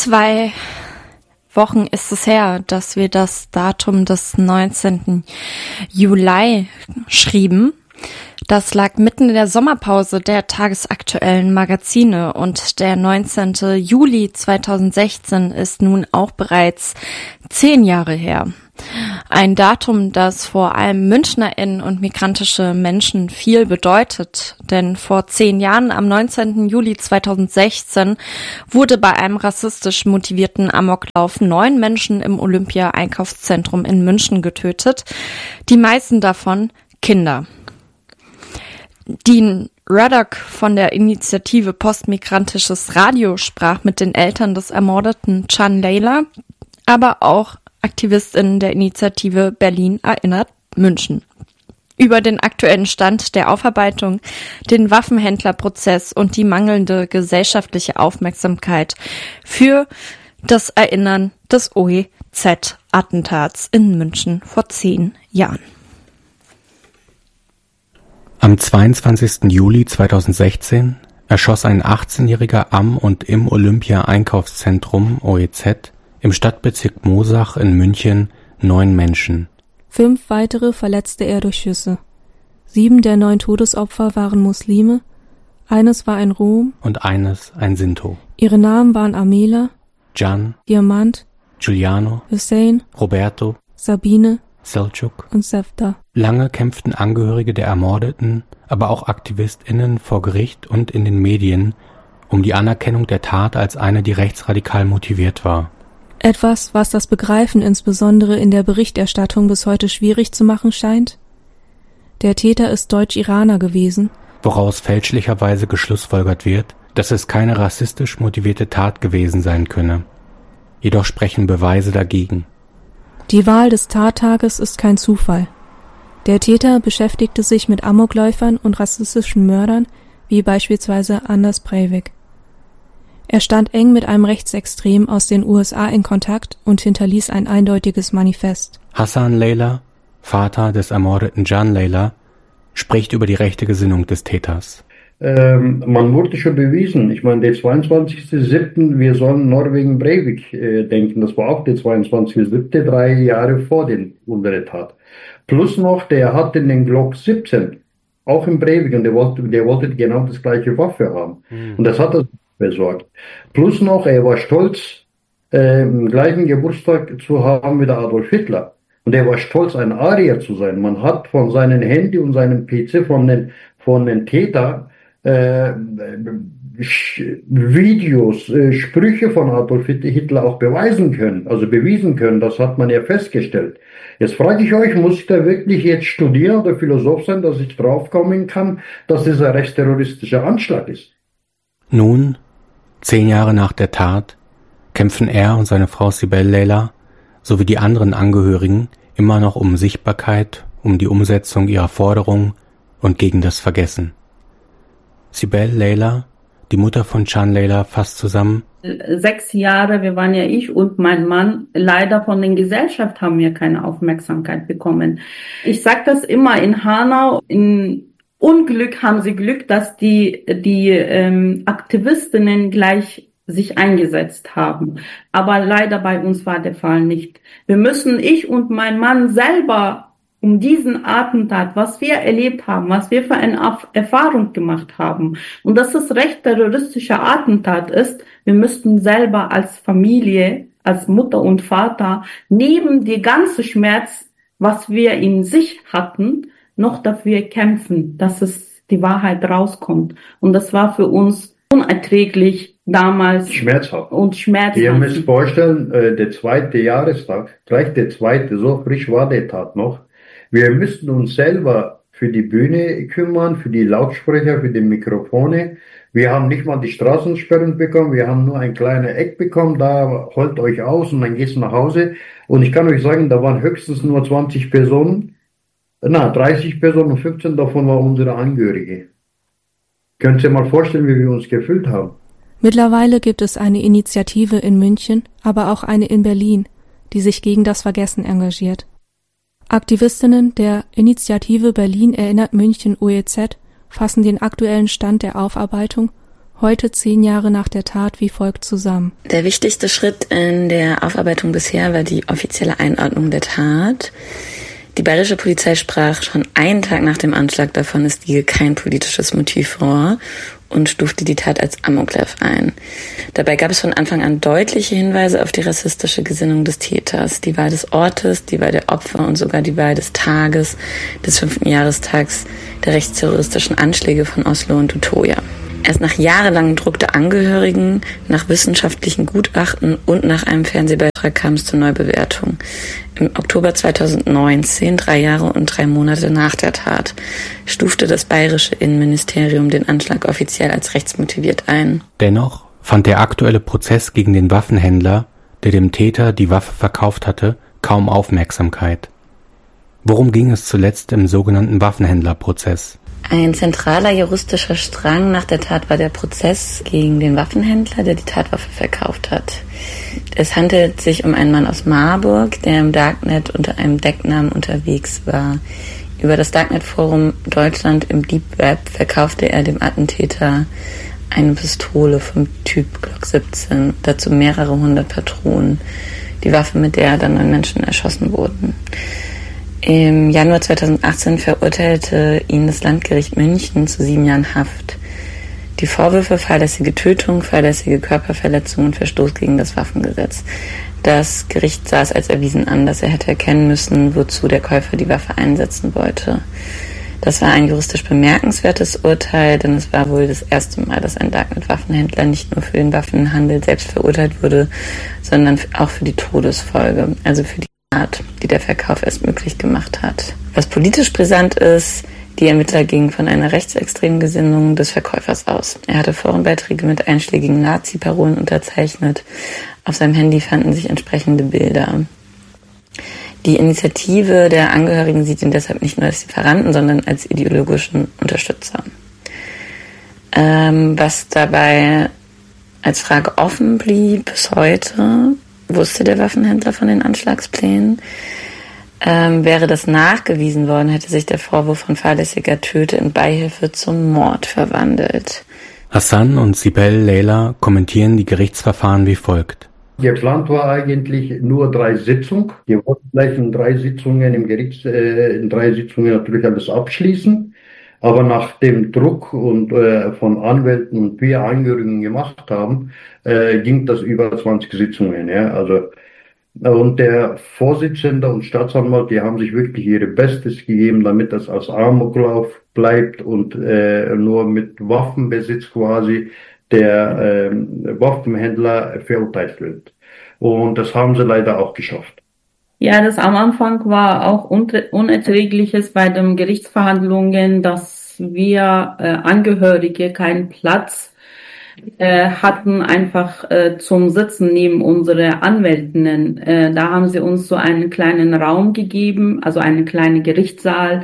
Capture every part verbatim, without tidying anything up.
Zwei Wochen ist es her, dass wir das Datum des neunzehnten Juli schrieben. Das lag mitten in der Sommerpause der tagesaktuellen Magazine und der neunzehnten Juli zweitausendsechzehn ist nun auch bereits zehn Jahre her. Ein Datum, das vor allem MünchnerInnen und migrantische Menschen viel bedeutet, denn vor zehn Jahren, am neunzehnten Juli zweitausendsechzehn, wurde bei einem rassistisch motivierten Amoklauf neun Menschen im Olympia-Einkaufszentrum in München getötet, die meisten davon Kinder. Dean Ruddock von der Initiative Postmigrantisches Radio sprach mit den Eltern des ermordeten Can Leyla, aber auch AktivistInnen der Initiative Berlin erinnert München über den aktuellen Stand der Aufarbeitung, den Waffenhändlerprozess und die mangelnde gesellschaftliche Aufmerksamkeit für das Erinnern des O E Z-Attentats in München vor zehn Jahren. Am zweiundzwanzigsten Juli zweitausendsechzehn erschoss ein achtzehnjähriger am und im Olympia-Einkaufszentrum O E Z im Stadtbezirk Moosach in München neun Menschen. Fünf weitere verletzte er durch Schüsse. Sieben der neun Todesopfer waren Muslime, eines war ein Rom und eines ein Sinto. Ihre Namen waren Amela, Can, Diamant, Giuliano, Hussein, Roberto, Sabine, Selçuk und Sefta. Lange kämpften Angehörige der Ermordeten, aber auch AktivistInnen vor Gericht und in den Medien um die Anerkennung der Tat als eine, die rechtsradikal motiviert war. Etwas, was das Begreifen insbesondere in der Berichterstattung bis heute schwierig zu machen scheint? Der Täter ist Deutsch-Iraner gewesen, woraus fälschlicherweise geschlussfolgert wird, dass es keine rassistisch motivierte Tat gewesen sein könne. Jedoch sprechen Beweise dagegen. Die Wahl des Tattages ist kein Zufall. Der Täter beschäftigte sich mit Amokläufern und rassistischen Mördern, wie beispielsweise Anders Breivik. Er stand eng mit einem Rechtsextrem aus den U S A in Kontakt und hinterließ ein eindeutiges Manifest. Hassan Leyla, Vater des ermordeten Can Leyla, spricht über die rechte Gesinnung des Täters. Ähm, man wurde schon bewiesen. Ich meine, der zweiundzwanzigsten siebten wir sollen Norwegen Breivik äh, denken. Das war auch der zweiundzwanzigsten siebten drei Jahre vor den unserer Tat. Plus noch, der hatte den Glock siebzehn, auch in Breivik, und der wollte, der wollte genau das gleiche Waffe haben. Mhm. Und das hat er besorgt. Plus noch, er war stolz, äh, im gleichen Geburtstag zu haben wie der Adolf Hitler. Und er war stolz, ein Arier zu sein. Man hat von seinem Handy und seinem P C von den, von den Täter äh, Videos, äh, Sprüche von Adolf Hitler auch beweisen können, also bewiesen können. Das hat man ja festgestellt. Jetzt frage ich euch, muss ich da wirklich jetzt studieren oder Philosoph sein, dass ich draufkommen kann, dass das ein rechtsterroristischer Anschlag ist? Nun, zehn Jahre nach der Tat, kämpfen er und seine Frau Sibel Leyla sowie die anderen Angehörigen immer noch um Sichtbarkeit, um die Umsetzung ihrer Forderungen und gegen das Vergessen. Sibel Leyla, die Mutter von Can Leyla, fasst zusammen: Sechs Jahre, wir waren ja ich und mein Mann, leider von der Gesellschaft haben wir keine Aufmerksamkeit bekommen. Ich sage das immer in Hanau, in Unglück haben sie Glück, dass die die ähm, Aktivistinnen gleich sich eingesetzt haben. Aber leider bei uns war der Fall nicht. Wir müssen, ich und mein Mann selber, um diesen Attentat, was wir erlebt haben, was wir für eine Erfahrung gemacht haben, und dass es recht terroristischer Attentat ist, wir müssten selber als Familie, als Mutter und Vater, neben die ganze Schmerz, was wir in sich hatten, noch dafür kämpfen, dass es die Wahrheit rauskommt. Und das war für uns unerträglich damals. Schmerzhaft. Und schmerzhaft. Ihr müsst vorstellen, äh, der zweite Jahrestag, gleich der zweite, so frisch war der Tat noch. Wir müssten uns selber für die Bühne kümmern, für die Lautsprecher, für die Mikrofone. Wir haben nicht mal die Straßensperren bekommen, wir haben nur ein kleines Eck bekommen, da holt euch aus und dann geht's nach Hause. Und ich kann euch sagen, da waren höchstens nur zwanzig Personen. Na, dreißig Personen und fünfzehn davon waren unsere Angehörige. Könnt ihr mal vorstellen, wie wir uns gefühlt haben? Mittlerweile gibt es eine Initiative in München, aber auch eine in Berlin, die sich gegen das Vergessen engagiert. Aktivistinnen der Initiative Berlin erinnert München O E Z fassen den aktuellen Stand der Aufarbeitung heute zehn Jahre nach der Tat wie folgt zusammen. Der wichtigste Schritt in der Aufarbeitung bisher war die offizielle Einordnung der Tat. Die bayerische Polizei sprach schon einen Tag nach dem Anschlag davon, es liege kein politisches Motiv vor und stufte die Tat als Amoklauf ein. Dabei gab es von Anfang an deutliche Hinweise auf die rassistische Gesinnung des Täters, die Wahl des Ortes, die Wahl der Opfer und sogar die Wahl des Tages, des fünften Jahrestags der rechtsterroristischen Anschläge von Oslo und Utøya. Erst nach jahrelangem Druck der Angehörigen, nach wissenschaftlichen Gutachten und nach einem Fernsehbeitrag kam es zur Neubewertung. Im Oktober zweitausendneunzehn, drei Jahre und drei Monate nach der Tat, stufte das bayerische Innenministerium den Anschlag offiziell als rechtsmotiviert ein. Dennoch fand der aktuelle Prozess gegen den Waffenhändler, der dem Täter die Waffe verkauft hatte, kaum Aufmerksamkeit. Worum ging es zuletzt im sogenannten Waffenhändlerprozess? Ein zentraler juristischer Strang nach der Tat war der Prozess gegen den Waffenhändler, der die Tatwaffe verkauft hat. Es handelt sich um einen Mann aus Marburg, der im Darknet unter einem Decknamen unterwegs war. Über das Darknet-Forum Deutschland im Deep Web verkaufte er dem Attentäter eine Pistole vom Typ Glock siebzehn, dazu mehrere hundert Patronen, die Waffe, mit der dann neun Menschen erschossen wurden. Im Januar zweitausendachtzehn verurteilte ihn das Landgericht München zu sieben Jahren Haft. Die Vorwürfe fahrlässige Tötung, fahrlässige Körperverletzung und Verstoß gegen das Waffengesetz. Das Gericht sah es als erwiesen an, dass er hätte erkennen müssen, wozu der Käufer die Waffe einsetzen wollte. Das war ein juristisch bemerkenswertes Urteil, denn es war wohl das erste Mal, dass ein Darknet-Waffenhändler nicht nur für den Waffenhandel selbst verurteilt wurde, sondern auch für die Todesfolge, also für die Art, die der Verkauf erst möglich gemacht hat. Was politisch brisant ist, die Ermittler gingen von einer rechtsextremen Gesinnung des Verkäufers aus. Er hatte Forenbeiträge mit einschlägigen Nazi-Parolen unterzeichnet. Auf seinem Handy fanden sich entsprechende Bilder. Die Initiative der Angehörigen sieht ihn deshalb nicht nur als Lieferanten, sondern als ideologischen Unterstützer. Ähm, was dabei als Frage offen blieb bis heute: Wusste der Waffenhändler von den Anschlagsplänen? Ähm, wäre das nachgewiesen worden, hätte sich der Vorwurf von fahrlässiger Töte in Beihilfe zum Mord verwandelt. Hassan und Sibel Leyla kommentieren die Gerichtsverfahren wie folgt. Geplant war eigentlich nur drei Sitzungen. Wir wollten gleich in drei Sitzungen im Gericht, äh, in drei Sitzungen natürlich alles abschließen. Aber nach dem Druck und äh, von Anwälten und wir Angehörigen gemacht haben, äh, ging das über zwanzig Sitzungen. Ja, also und der Vorsitzende und Staatsanwalt, die haben sich wirklich ihr Bestes gegeben, damit das als Amoklauf bleibt und äh, nur mit Waffenbesitz quasi der äh, Waffenhändler verurteilt wird. Und das haben sie leider auch geschafft. Ja, das am Anfang war auch Unerträgliches bei den Gerichtsverhandlungen, dass wir äh, Angehörige keinen Platz äh, hatten, einfach äh, zum Sitzen neben unsere Anwältinnen. Äh, da haben sie uns so einen kleinen Raum gegeben, also einen kleinen Gerichtssaal,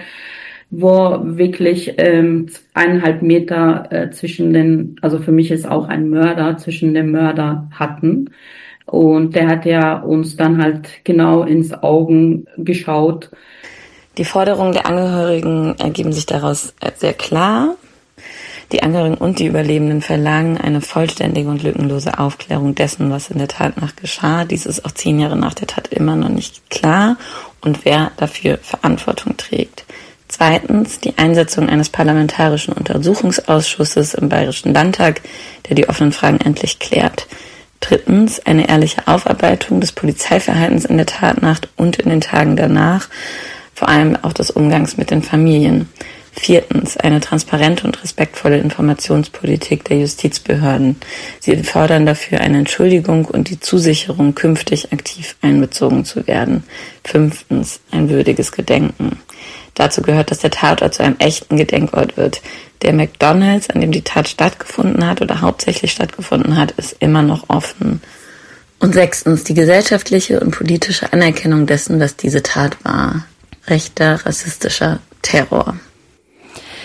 wo wirklich ähm, eineinhalb Meter äh, zwischen den, also für mich ist auch ein Mörder, zwischen den Mörder hatten. Und der hat ja uns dann halt genau ins Augen geschaut. Die Forderungen der Angehörigen ergeben sich daraus sehr klar. Die Angehörigen und die Überlebenden verlangen eine vollständige und lückenlose Aufklärung dessen, was in der Tat nach geschah. Dies ist auch zehn Jahre nach der Tat immer noch nicht klar und wer dafür Verantwortung trägt. Zweitens die Einsetzung eines parlamentarischen Untersuchungsausschusses im Bayerischen Landtag, der die offenen Fragen endlich klärt. Drittens eine ehrliche Aufarbeitung des Polizeiverhaltens in der Tatnacht und in den Tagen danach, vor allem auch des Umgangs mit den Familien. Viertens eine transparente und respektvolle Informationspolitik der Justizbehörden. Sie fordern dafür eine Entschuldigung und die Zusicherung, künftig aktiv einbezogen zu werden. Fünftens ein würdiges Gedenken. Dazu gehört, dass der Tatort zu einem echten Gedenkort wird. Der McDonald's, an dem die Tat stattgefunden hat oder hauptsächlich stattgefunden hat, ist immer noch offen. Und sechstens die gesellschaftliche und politische Anerkennung dessen, was diese Tat war. Rechter, rassistischer Terror.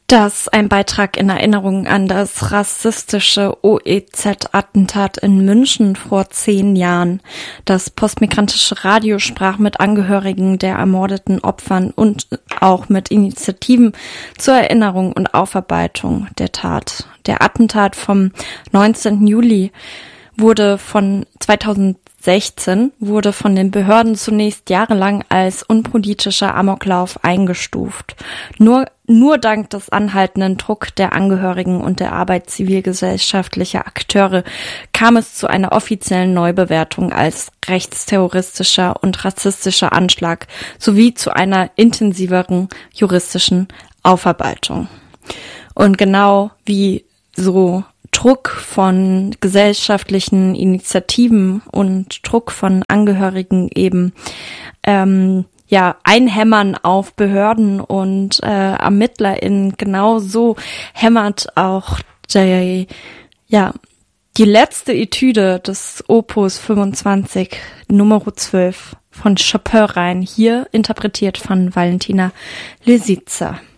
Das ein Beitrag in Erinnerung an das rassistische O E Z-Attentat in München vor zehn Jahren. Das postmigrantische Radio sprach mit Angehörigen der ermordeten Opfern und auch mit Initiativen zur Erinnerung und Aufarbeitung der Tat. Der Attentat vom neunzehnten Juli wurde von zweitausendsechzehn wurde von den Behörden zunächst jahrelang als unpolitischer Amoklauf eingestuft. Nur nur dank des anhaltenden Druck der Angehörigen und der Arbeit zivilgesellschaftlicher Akteure kam es zu einer offiziellen Neubewertung als rechtsterroristischer und rassistischer Anschlag sowie zu einer intensiveren juristischen Aufarbeitung. Und genau wie so Druck von gesellschaftlichen Initiativen und Druck von Angehörigen eben ähm, ja einhämmern auf Behörden und äh, ErmittlerInnen, genauso hämmert auch der, ja die letzte Etüde des Opus fünfundzwanzig, Nummer zwölf von Chopin rein, hier interpretiert von Valentina Lisitsa.